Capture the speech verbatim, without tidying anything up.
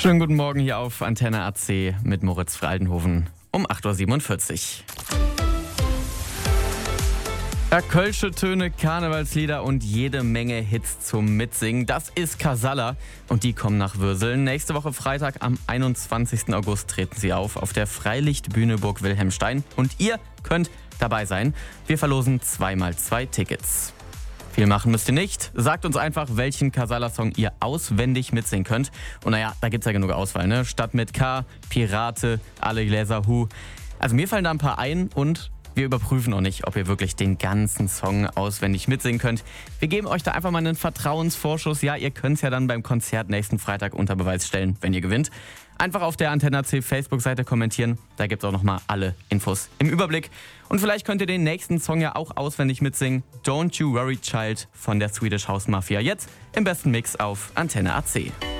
Schönen guten Morgen hier auf Antenne A C mit Moritz Fraldenhoven um acht Uhr siebenundvierzig. Ja, kölsche Töne, Karnevalslieder und jede Menge Hits zum Mitsingen. Das ist Casalla und die kommen nach Würseln. Nächste Woche Freitag am einundzwanzigsten August treten sie auf auf der Freilichtbühne Burg Wilhelmstein und ihr könnt dabei sein. Wir verlosen zweimal zwei Tickets. Viel machen müsst ihr nicht. Sagt uns einfach, welchen Casalla-Song ihr auswendig mitsingen könnt. Und naja, da gibt's ja genug Auswahl, ne? Stadt mit K, Pirate, Alle Gläser Hu. Also mir fallen da ein paar ein und wir überprüfen auch nicht, ob ihr wirklich den ganzen Song auswendig mitsingen könnt. Wir geben euch da einfach mal einen Vertrauensvorschuss. Ja, ihr könnt es ja dann beim Konzert nächsten Freitag unter Beweis stellen, wenn ihr gewinnt. Einfach auf der Antenne A C Facebook-Seite kommentieren. Da gibt es auch nochmal alle Infos im Überblick. Und vielleicht könnt ihr den nächsten Song ja auch auswendig mitsingen. Don't You Worry Child von der Swedish House Mafia. Jetzt im besten Mix auf Antenne A C.